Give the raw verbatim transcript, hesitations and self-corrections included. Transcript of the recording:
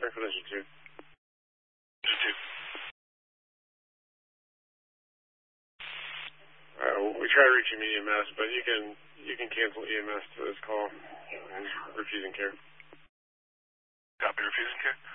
check for engine two. Engine two. Uh, we try reaching E M S, but you can you can cancel E M S to this call. Refusing care. Copy, refusing care.